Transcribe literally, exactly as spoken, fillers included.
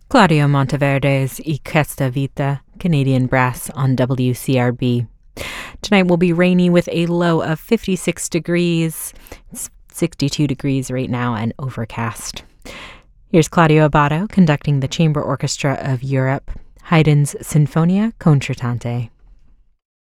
Claudio Monteverde's Y Questa Vita, Canadian Brass on W C R B. Tonight will be rainy with a low of fifty-six degrees. It's sixty-two degrees right now and overcast. Here's Claudio Abbado conducting the Chamber Orchestra of Europe, Haydn's Sinfonia Concertante.